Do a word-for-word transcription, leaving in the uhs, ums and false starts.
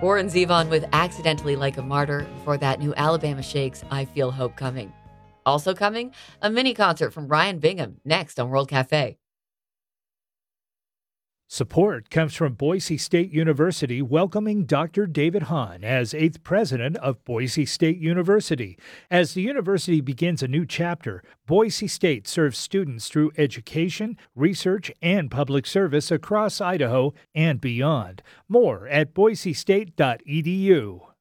Warren Zevon with Accidentally Like a Martyr. Before that, new Alabama Shakes, I Feel Hope Coming. Also coming, a mini concert from Ryan Bingham, next on World Cafe. Support comes from Boise State University, welcoming Doctor David Hahn as eighth president of Boise State University. As the university begins a new chapter, Boise State serves students through education, research, and public service across Idaho and beyond. More at boise state dot e d u.